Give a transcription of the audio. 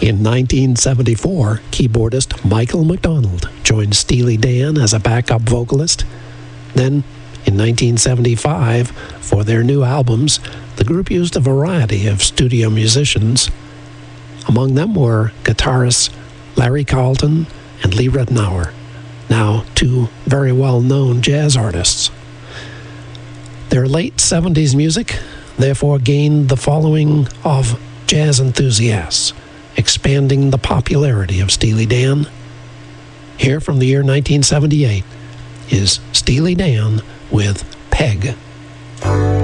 In 1974, keyboardist Michael McDonald joined Steely Dan as a backup vocalist. Then, in 1975, for their new albums, the group used a variety of studio musicians. Among them were guitarists Larry Carlton and Lee Ritenour, now two very well-known jazz artists. Their late 70s music therefore gained the following of jazz enthusiasts, expanding the popularity of Steely Dan. Here from the year 1978 is Steely Dan with Peg.